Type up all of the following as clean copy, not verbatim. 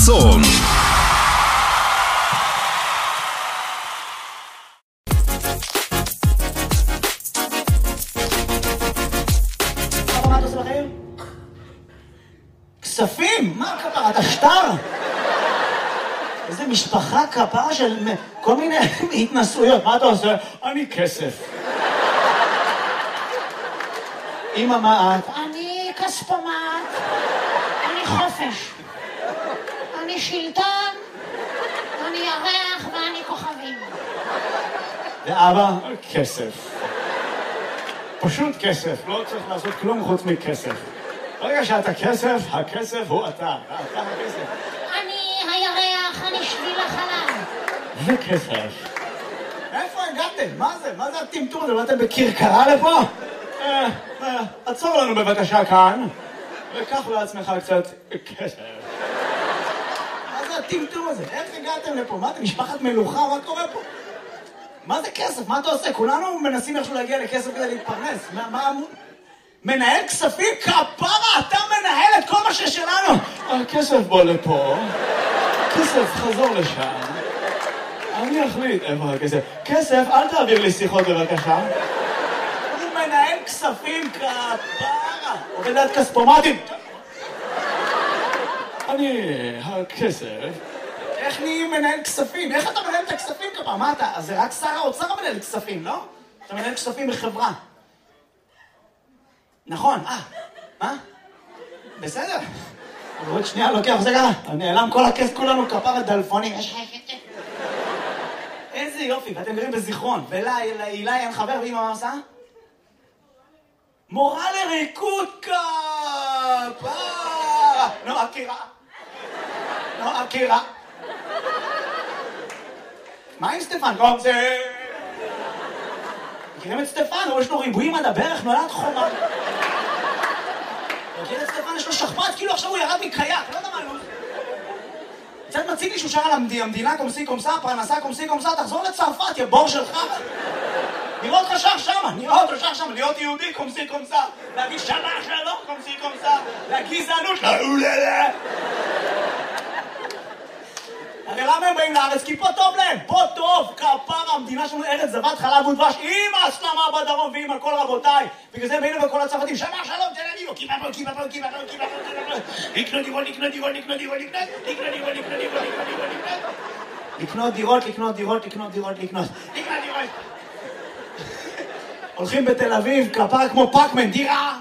חסון. מה אתה עושה בחיים? כספים? מה כפרה? אתה שטר? איזה משפחה כפרה של כל מיני התנסויות. מה אתה עושה? אני כסף. אמא, מה את? אני כספומט, אני חופש, אני שלטון, אני ירח ואני כוכבים. ואבא? כסף. פשוט כסף, לא צריך לעשות כלום חוץ מכסף. ברגע שאתה כסף, הכסף הוא אתה. אתה הכסף. אני הירח, אני שביל החלב. זה כסף. איפה הגעתם? מה זה? מה זה הטמטום הזה? באתם בקרקרה לפה? עצור לנו בבקשה כאן, וקח לעצמך קצת כסף. מה זה הטמטום הזה? איך הגעתם לפה? מה אתם משפחת מלוכה? מה קורה פה? מה זה כסף? מה אתה עושה? כולנו מנסים איכשהו להגיע לכסף כדי להתפרנס. מה מנהל כספים? כפרה, אתה מנהל את כל מה ששלנו. הכסף בוא לפה, כסף חזור לשם. אני אחליט איפה הכסף. כסף, אל תעביר לי שיחות בבקשה. הוא מנהל כספים, כפרה. עובד ליד כספומטים. אני הכסף. איך נהי מנהל כספים? איך אתה מנהל את הכספים כפרה? מה אתה? אז זה רק שר האוצר מנהל כספים, לא? אתה מנהל כספים בחברה. נכון, מה? בסדר. עוד שנייה לוקח, זה ככה. נעלם כל הכסף, כולנו כפרה דלפונים. איזה יופי, ואתם גרים בזיכרון. ולאילי אין חבר, ואמא מה עושה? מורה לריקוד כפרה. נו, אקירה. מה עם סטפן? לא, זה... מכירים את סטפן? יש לו ריבועים עד הברך, נולד חומה. מכיר את סטפן? יש לו שכפ"ץ, כאילו עכשיו הוא ירד מקייק, לא יודע מה לא. קצת מציג לי שהוא שר על המדינה קומסי קומסה, פרנסה קומסי קומסה, תחזור לצרפת, יא בור שלך. נראה אותך שר שמה, להיות יהודי קומסי קומסה, להגיד שנה שלום קומסי קומסה, לגזענות, לאוללה. הרי למה הם באים לארץ? כי פה טוב להם, פה טוב, כפרה, המדינה שלנו ארץ זבת חלב ודבש, עם ההסלמה בדרום ועם הכל רבותיי. בגלל זה הם באים לכל הצרפתים, שנה שלום, תל אביב, לקנות דירות. הולכים בתל אביב, כפרה כמו פאקמן, דירה.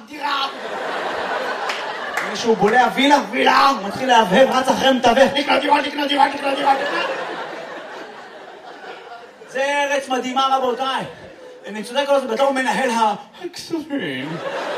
מישהו בולע וילה, הוא מתחיל להבהב, רץ אחרי מתווך, לקנות דירות. זה ארץ מדהימה רבותיי. אני צודק כל זה בתור מנהל הכספים.